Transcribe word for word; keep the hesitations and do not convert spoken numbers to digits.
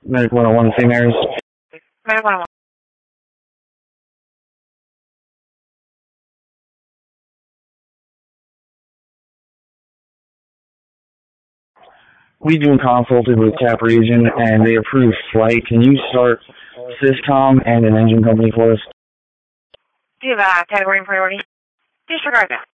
Medic one oh one, Saint Mary's. Medic one oh one. We do consulted with TAP Region, and they approved flight. Can you start Syscom and an engine company for us? Do you have a category and priority? Disregard that.